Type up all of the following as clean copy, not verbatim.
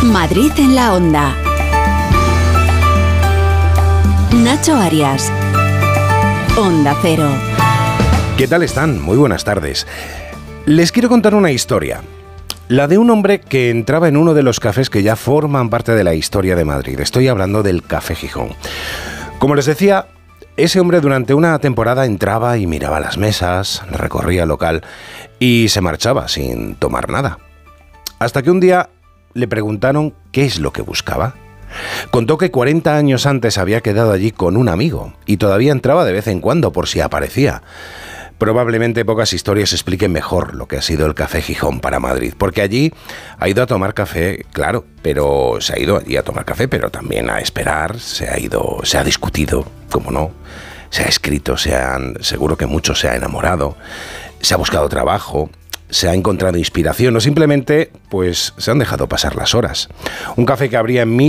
Madrid en la Onda. Nacho Arias. Onda Cero. ¿Qué tal están? Muy buenas tardes. Les quiero contar una historia. La de un hombre que entraba en uno de los cafés que ya forman parte de la historia de Madrid. Estoy hablando del Café Gijón. Como les decía, ese hombre durante una temporada entraba y miraba las mesas, recorría el local y se marchaba sin tomar nada. Hasta que un día le preguntaron qué es lo que buscaba. Contó que 40 años antes había quedado allí con un amigo y todavía entraba de vez en cuando por si aparecía. Probablemente pocas historias expliquen mejor lo que ha sido el Café Gijón para Madrid, porque allí ha ido a tomar café, claro, pero se ha ido allí a tomar café, pero también a esperar, se ha discutido, cómo no, se ha escrito, seguro que mucho se ha enamorado, se ha buscado trabajo, se ha encontrado inspiración o simplemente, pues, se han dejado pasar las horas. Un café que abría en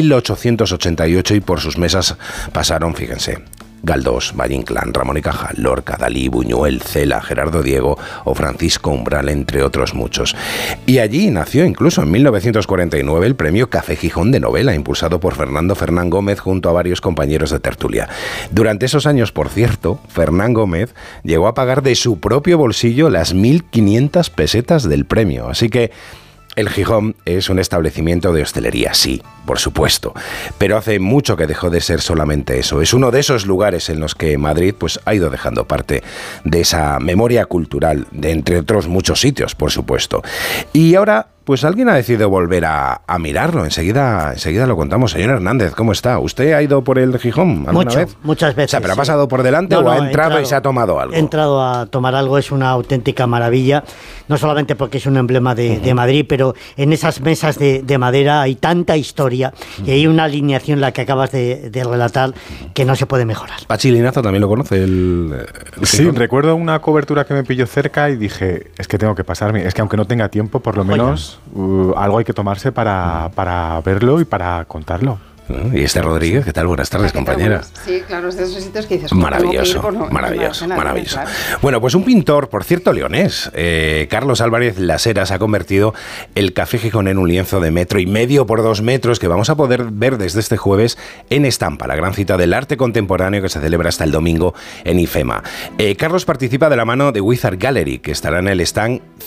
1888 y por sus mesas pasaron, fíjense, Galdós, Valle Inclán, Ramón y Cajal, Lorca, Dalí, Buñuel, Cela, Gerardo Diego o Francisco Umbral, entre otros muchos. Y allí nació incluso en 1949 el premio Café Gijón de novela, impulsado por Fernando Fernán Gómez junto a varios compañeros de tertulia. Durante esos años, por cierto, Fernán Gómez llegó a pagar de su propio bolsillo las 1.500 pesetas del premio. Así que el Gijón es un establecimiento de hostelería, sí, por supuesto, pero hace mucho que dejó de ser solamente eso. Es uno de esos lugares en los que Madrid pues, ha ido dejando parte de esa memoria cultural, de entre otros muchos sitios, por supuesto. Y ahora, pues alguien ha decidido volver a mirarlo. Enseguida lo contamos. Señor Hernández, ¿cómo está? ¿Usted ha ido por el Gijón alguna vez? Muchas veces. O sea, ¿pero ha pasado por delante o ha entrado y se ha tomado algo? He entrado a tomar algo, es una auténtica maravilla, no solamente porque es un emblema de Madrid, pero en esas mesas de madera hay tanta historia y hay una alineación, la que acabas de relatar, que no se puede mejorar. Pachi Linazo también lo conoce, el Sí, recuerdo una cobertura que me pilló cerca y dije, es que tengo que pasarme, es que aunque no tenga tiempo, por lo menos algo hay que tomarse para verlo y para contarlo. Y Esther Rodríguez, ¿qué tal? Buenas tardes, compañera. Sí, claro, es de esos sitios que dices... Maravilloso. Claro. Bueno, pues un pintor, por cierto, leonés, Carlos Álvarez Las Heras, ha convertido el Café Gijón en un lienzo de 1,5 metros por 2 metros que vamos a poder ver desde este jueves en Estampa, la gran cita del arte contemporáneo que se celebra hasta el domingo en IFEMA. Carlos participa de la mano de Wizard Gallery, que estará en el stand